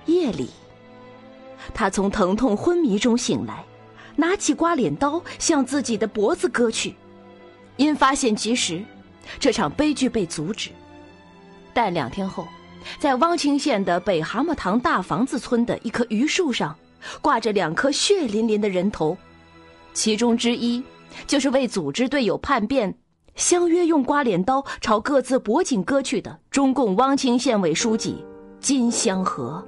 夜里，他从疼痛昏迷中醒来，拿起刮脸刀向自己的脖子割去。因发现及时，这场悲剧被阻止。但2天后，在汪清县的北蛤蟆塘大房子村的一棵榆树上，挂着2颗血淋淋的人头，其中之一就是为组织队友叛变，相约用刮脸刀朝各自脖颈割去的中共汪清县委书记金香河。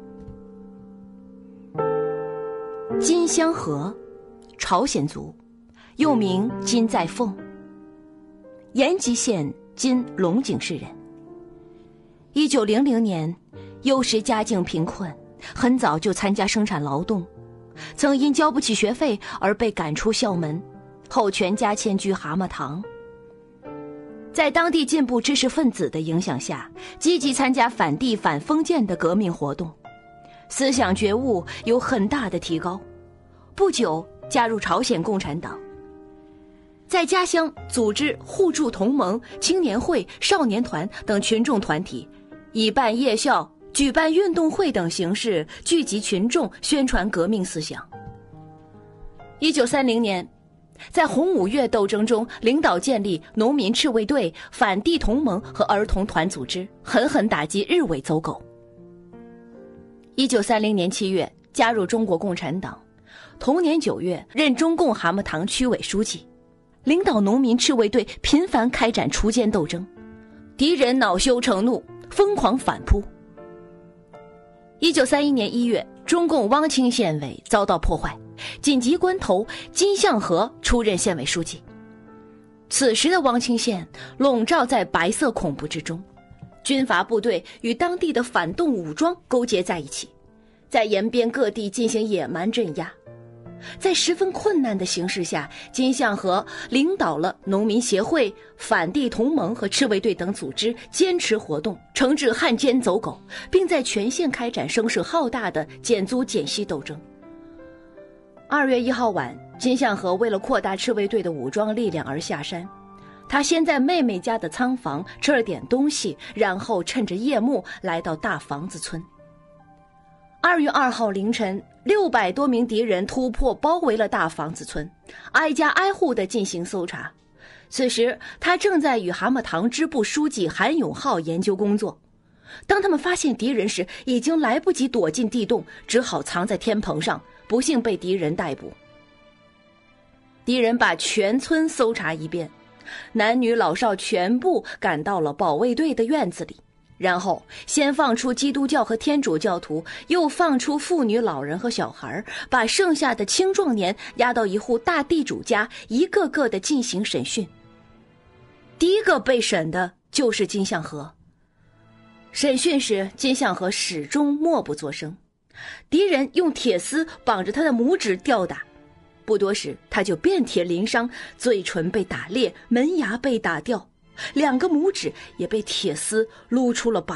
金香河，朝鲜族，又名金在凤，延吉县今龙井市人。1900年，幼时家境贫困，很早就参加生产劳动，曾因交不起学费而被赶出校门，后全家迁居蛤蟆塘。在当地进步知识分子的影响下，积极参加反帝反封建的革命活动，思想觉悟有很大的提高。不久加入朝鲜共产党，在家乡组织互助同盟、青年会、少年团等群众团体，以办夜校、举办运动会等形式聚集群众，宣传革命思想。1930年，在洪五月斗争中，领导建立农民赤卫队、反帝同盟和儿童团组织，狠狠打击日伪走狗。1930年7月，加入中国共产党，同年9月任中共蛤蟆塘区委书记，领导农民赤卫队频繁开展锄奸斗争，敌人恼羞成怒，疯狂反扑。1931年1月，中共汪清县委遭到破坏，紧急关头，金相河出任县委书记。此时的汪清县笼罩在白色恐怖之中，军阀部队与当地的反动武装勾结在一起，在延边各地进行野蛮镇压。在十分困难的形势下，金相河领导了农民协会、反帝同盟和赤卫队等组织坚持活动，惩治汉奸走狗，并在全县开展声势浩大的减租减息斗争。2月1号晚，金相河为了扩大赤卫队的武装力量而下山，他先在妹妹家的仓房吃了点东西，然后趁着夜幕来到大房子村。2月2号凌晨，600多名敌人突破包围了大房子村，挨家挨户地进行搜查。此时他正在与蛤蟆塘支部书记韩永浩研究工作。当他们发现敌人时，已经来不及躲进地洞，只好藏在天棚上，不幸被敌人逮捕。敌人把全村搜查一遍，男女老少全部赶到了保卫队的院子里，然后先放出基督教和天主教徒，又放出妇女老人和小孩，把剩下的青壮年押到一户大地主家，一个个的进行审讯。第一个被审的就是金相河。审讯时，金相河始终默不作声，敌人用铁丝绑着他的拇指吊打，不多时他就遍体鳞伤，嘴唇被打裂，门牙被打掉，2个拇指也被铁丝撸出了